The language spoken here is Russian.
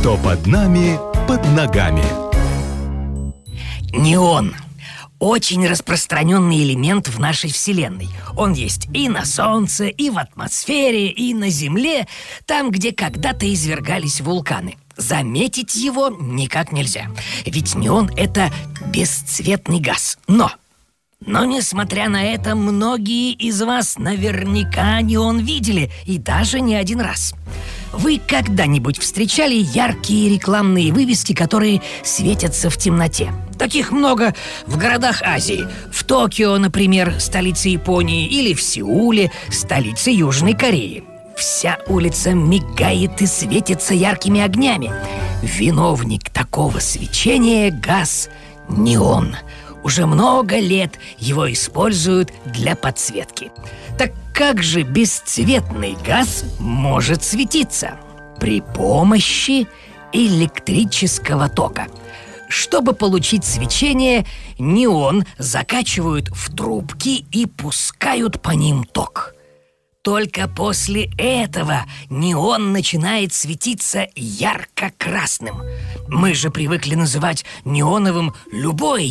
Что под нами, под ногами. Неон – очень распространенный элемент в нашей Вселенной. Он есть и на Солнце, и в атмосфере, и на Земле, там, где когда-то извергались вулканы. Заметить его никак нельзя, ведь неон – это бесцветный газ. Но несмотря на это, многие из вас наверняка неон видели, и даже не один раз. Вы когда-нибудь встречали яркие рекламные вывески, которые светятся в темноте? Таких много в городах Азии. В Токио, например, столице Японии, или в Сеуле, столице Южной Кореи. Вся улица мигает и светится яркими огнями. Виновник такого свечения – газ неон. Уже много лет его используют для подсветки. Так как же бесцветный газ может светиться? При помощи электрического тока. Чтобы получить свечение, неон закачивают в трубки и пускают по ним ток. Только после этого неон начинает светиться ярко-красным. Мы же привыкли называть неоновым любой